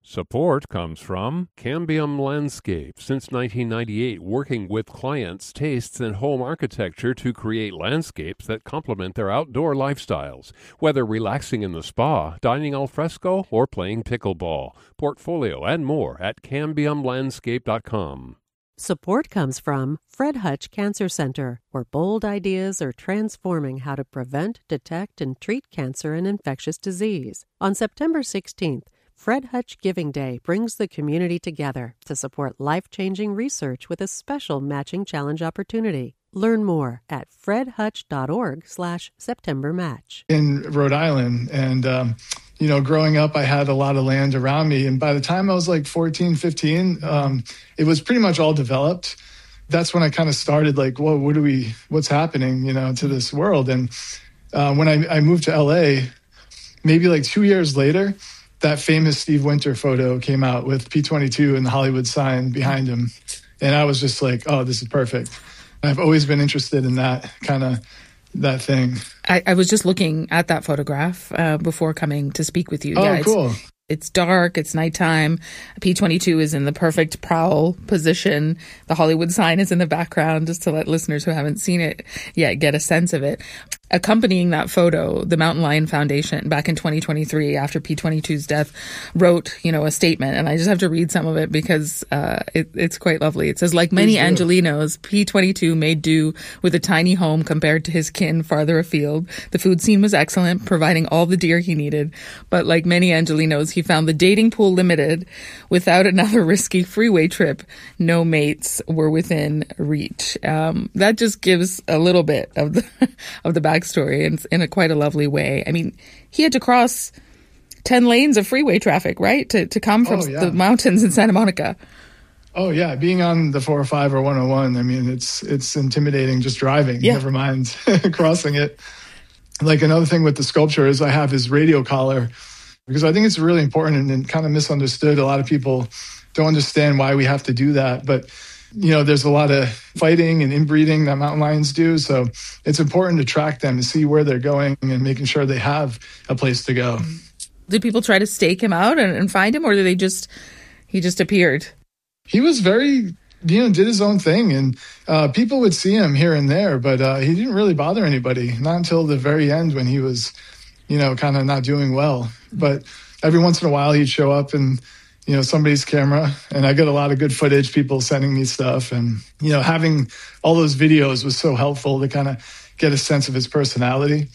Support comes from Cambium Landscape, since 1998, working with clients' tastes and home architecture to create landscapes that complement their outdoor lifestyles, whether relaxing in the spa, dining al fresco, or playing pickleball. Portfolio and more at cambiumlandscape.com. Support comes from Fred Hutch Cancer Center, where bold ideas are transforming how to prevent, detect, and treat cancer and infectious disease. On September 16th, Fred Hutch Giving Day brings the community together to support life-changing research with a special matching challenge opportunity. Learn more at fredhutch.org/SeptemberMatch. In Rhode Island, and growing up, I had a lot of land around me. And by the time I was like 14, 15, it was pretty much all developed. That's when I kind of started like, whoa, what's happening, to this world? And when I moved to LA, maybe like 2 years later, that famous Steve Winter photo came out with P22 and the Hollywood sign behind him. And I was just like, oh, this is perfect. I've always been interested in that thing. I was just looking at that photograph before coming to speak with you. Oh, cool. It's dark. It's nighttime. P22 is in the perfect prowl position. The Hollywood sign is in the background, just to let listeners who haven't seen it yet get a sense of it. Accompanying that photo, the Mountain Lion Foundation, back in 2023, after P22's death, wrote, a statement. And I just have to read some of it because it's quite lovely. It says, like many Angelenos, P22 made do with a tiny home compared to his kin farther afield. The food scene was excellent, providing all the deer he needed. But like many Angelenos, he found the dating pool limited. Without another risky freeway trip, no mates were within reach. That just gives a little bit of the backstory in quite a lovely way. I mean, he had to cross 10 lanes of freeway traffic, right, to come from the mountains in Santa Monica. Oh, yeah. Being on the 405 or 101, I mean, it's intimidating just driving, never mind crossing it. Like another thing with the sculpture is I have his radio collar, because I think it's really important and kind of misunderstood. A lot of people don't understand why we have to do that. But, there's a lot of fighting and inbreeding that mountain lions do. So it's important to track them and see where they're going and making sure they have a place to go. Did people try to stake him out and find him, or did he just appeared? He was very, did his own thing. And people would see him here and there, but he didn't really bother anybody. Not until the very end when he was kind of not doing well. But every once in a while he'd show up and, somebody's camera. And I get a lot of good footage, people sending me stuff. And, having all those videos was so helpful to kind of get a sense of his personality.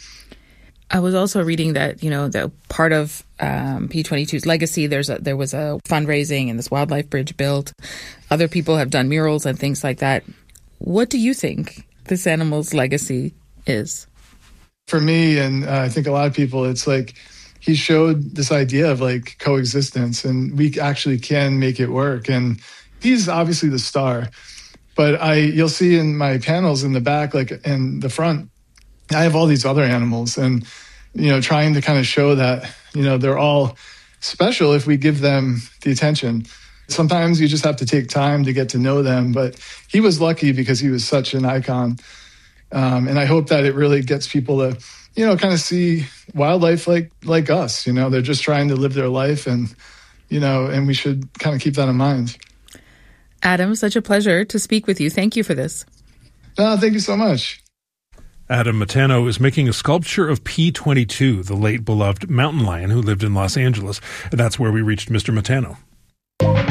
I was also reading that, the part of P22's legacy, there was a fundraising and this wildlife bridge built. Other people have done murals and things like that. What do you think this animal's legacy is? For me, and I think a lot of people, it's like he showed this idea of like coexistence, and we actually can make it work. And he's obviously the star, but you'll see in my panels in the back, like in the front, I have all these other animals, and trying to kind of show that they're all special if we give them the attention. Sometimes you just have to take time to get to know them, but he was lucky because he was such an icon. And I hope that it really gets people to, kind of see wildlife like us. They're just trying to live their life, and we should kind of keep that in mind. Adam, such a pleasure to speak with you. Thank you for this. Thank you so much. Adam Matano is making a sculpture of P22, the late beloved mountain lion who lived in Los Angeles. And that's where we reached Mr. Matano.